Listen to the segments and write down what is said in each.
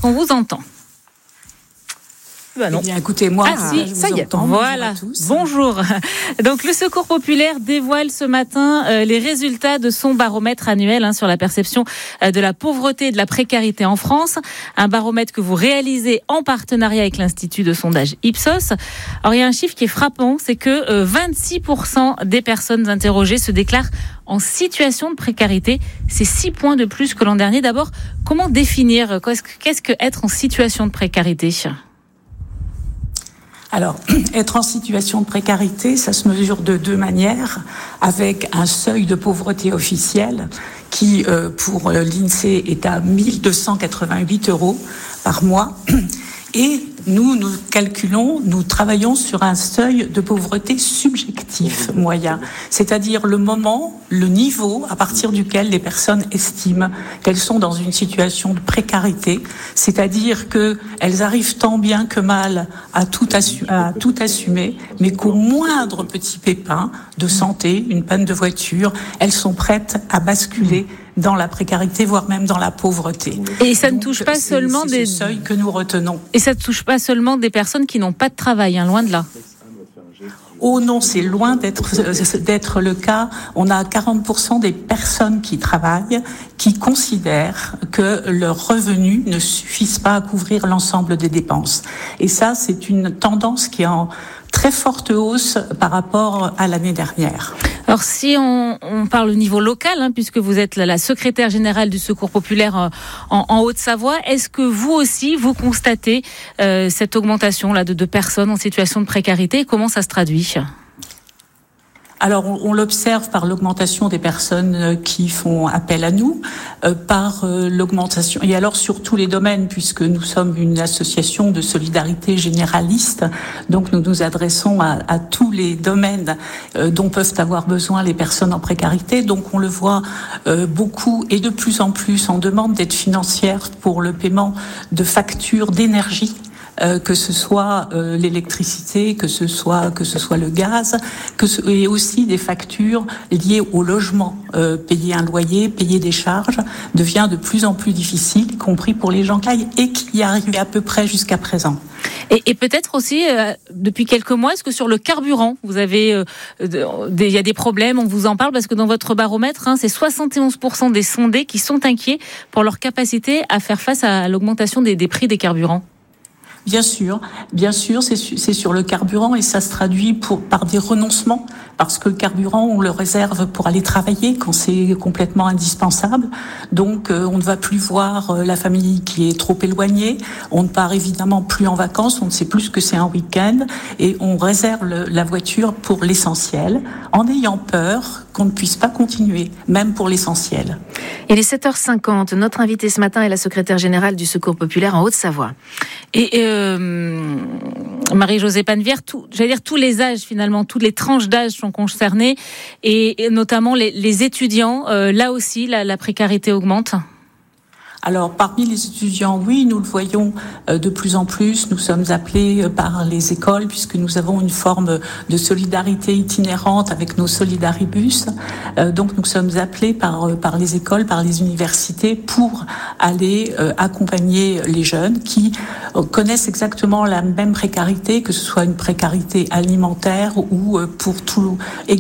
qu'on vous entend. Non. Eh bien, écoutez, moi, ça y est. Voilà. Bonjour. Donc, le Secours populaire dévoile ce matin les résultats de son baromètre annuel sur la perception de la pauvreté et de la précarité en France. Un baromètre que vous réalisez en partenariat avec l'Institut de sondage Ipsos. Alors, il y a un chiffre qui est frappant, c'est que 26% des personnes interrogées se déclarent en situation de précarité. C'est 6 points de plus que l'an dernier. D'abord, comment définir qu'est-ce que être en situation de précarité ? Alors, être en situation de précarité, ça se mesure de 2 manières, avec un seuil de pauvreté officiel qui, pour l'INSEE, est à 1 288 € par mois. Et nous travaillons sur un seuil de pauvreté subjectif moyen, c'est-à-dire le niveau à partir duquel les personnes estiment qu'elles sont dans une situation de précarité, c'est-à-dire qu'elles arrivent tant bien que mal à tout assumer, mais qu'au moindre petit pépin de santé, une panne de voiture, elles sont prêtes à basculer dans la précarité, voire même dans la pauvreté. Et ça ne touche pas seulement des seuils que nous retenons. Et ça ne touche pas seulement des personnes qui n'ont pas de travail, loin de là. Oh non, c'est loin d'être le cas. On a 40% des personnes qui travaillent qui considèrent que leurs revenus ne suffisent pas à couvrir l'ensemble des dépenses. Et ça, c'est une tendance qui est en très forte hausse par rapport à l'année dernière. Alors si on parle au niveau local, puisque vous êtes la secrétaire générale du Secours populaire en Haute-Savoie, est-ce que vous aussi, vous constatez cette augmentation là de personnes en situation de précarité ? Comment ça se traduit ? Alors, on l'observe par l'augmentation des personnes qui font appel à nous, par l'augmentation, et alors sur tous les domaines, puisque nous sommes une association de solidarité généraliste, donc nous nous adressons à tous les domaines dont peuvent avoir besoin les personnes en précarité. Donc, on le voit beaucoup et de plus en plus en demande d'aide financière pour le paiement de factures d'énergie. Que ce soit l'électricité, que ce soit le gaz, et aussi des factures liées au logement. Payer un loyer, payer des charges devient de plus en plus difficile, y compris pour les gens qui y arrivaient à peu près jusqu'à présent. Et peut-être aussi, depuis quelques mois, est-ce que sur le carburant, vous avez, il y a des problèmes, on vous en parle, parce que dans votre baromètre, c'est 71% des sondés qui sont inquiets pour leur capacité à faire face à l'augmentation des prix des carburants. Bien sûr, c'est sur le carburant et ça se traduit par des renoncements, parce que le carburant, on le réserve pour aller travailler quand c'est complètement indispensable. Donc, on ne va plus voir la famille qui est trop éloignée, on ne part évidemment plus en vacances, on ne sait plus ce que c'est un week-end, et on réserve la voiture pour l'essentiel, en ayant peur qu'on ne puisse pas continuer, même pour l'essentiel. Il est 7h50. Notre invitée ce matin est la secrétaire générale du Secours populaire en Haute-Savoie. Et Marie-Josée Pannevière, tous les âges finalement, toutes les tranches d'âge sont concernées, et notamment les étudiants. Là aussi, la précarité augmente. Alors, parmi les étudiants, oui, nous le voyons de plus en plus. Nous sommes appelés par les écoles, puisque nous avons une forme de solidarité itinérante avec nos solidaribus. Donc, nous sommes appelés par les écoles, par les universités, pour aller accompagner les jeunes qui connaissent exactement la même précarité, que ce soit une précarité alimentaire ou pour tous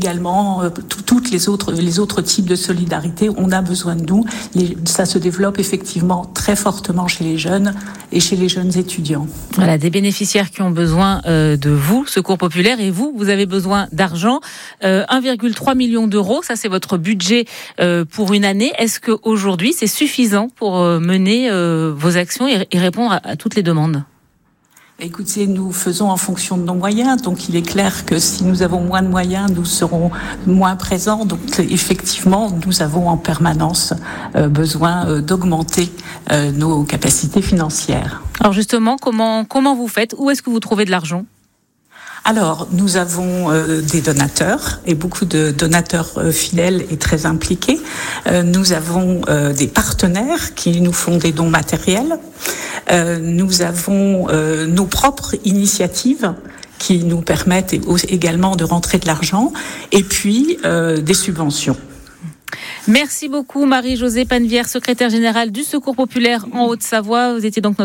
les autres types de solidarité. On a besoin de nous. Ça se développe effectivement très fortement chez les jeunes et chez les jeunes étudiants. Voilà, des bénéficiaires qui ont besoin de vous, Secours populaire, et vous avez besoin d'argent. 1,3 million d'euros, ça c'est votre budget pour une année. Est-ce qu'aujourd'hui c'est suffisant pour mener vos actions et répondre à toutes les demandes ? Écoutez, nous faisons en fonction de nos moyens, donc il est clair que si nous avons moins de moyens, nous serons moins présents. Donc effectivement, nous avons en permanence besoin d'augmenter nos capacités financières. Alors justement, comment vous faites ? Où est-ce que vous trouvez de l'argent ? Alors, nous avons des donateurs, et beaucoup de donateurs fidèles et très impliqués. Nous avons des partenaires qui nous font des dons matériels. Nous avons nos propres initiatives qui nous permettent également de rentrer de l'argent, et puis des subventions. Merci beaucoup Marie-Josée Pannevière, secrétaire générale du Secours populaire en Haute-Savoie. Vous étiez donc